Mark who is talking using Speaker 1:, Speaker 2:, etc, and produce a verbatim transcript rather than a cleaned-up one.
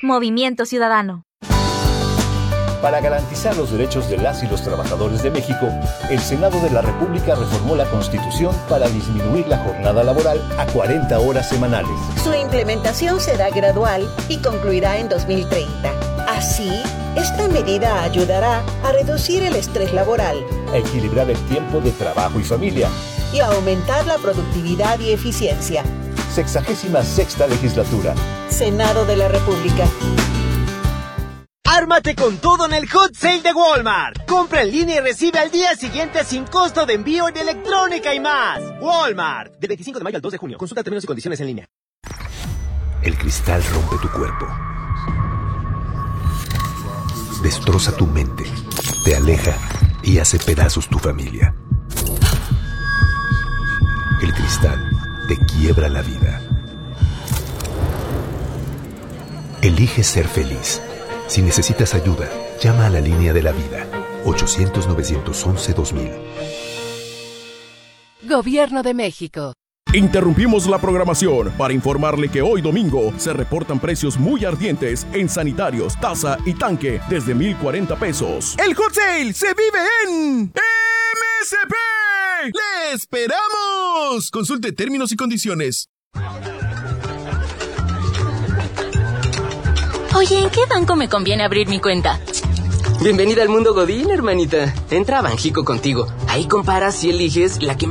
Speaker 1: Movimiento Ciudadano.
Speaker 2: Para garantizar los derechos de las y los trabajadores de México, el Senado de la República reformó la Constitución para disminuir la jornada laboral a cuarenta horas semanales.
Speaker 3: Su implementación será gradual y concluirá en dos mil treinta. Así, esta medida ayudará a reducir el estrés laboral,
Speaker 2: a equilibrar el tiempo de trabajo y familia
Speaker 3: y a aumentar la productividad y eficiencia.
Speaker 2: Sexagésima sexta legislatura.
Speaker 3: Senado de la República.
Speaker 4: ¡Ármate con todo en el Hot Sale de Walmart! Compra en línea y recibe al día siguiente sin costo de envío en electrónica y más. Walmart. Del veinticinco de mayo al dos de junio. Consulta términos y condiciones en línea.
Speaker 5: El cristal rompe tu cuerpo. Destroza tu mente. Te aleja y hace pedazos tu familia. El cristal te quiebra la vida. Elige ser feliz. Si necesitas ayuda, llama a la línea de la vida. ochocientos, novecientos once, dos mil.
Speaker 6: Gobierno de México.
Speaker 7: Interrumpimos la programación para informarle que hoy domingo se reportan precios muy ardientes en sanitarios, taza y tanque desde mil cuarenta pesos.
Speaker 8: ¡El Hot Sale se vive en M S P! ¡Le esperamos! Consulte términos y condiciones.
Speaker 9: Oye, ¿en qué banco me conviene abrir mi cuenta?
Speaker 10: Bienvenida al mundo Godín, hermanita. Entra a Banjico contigo. Ahí comparas y eliges la que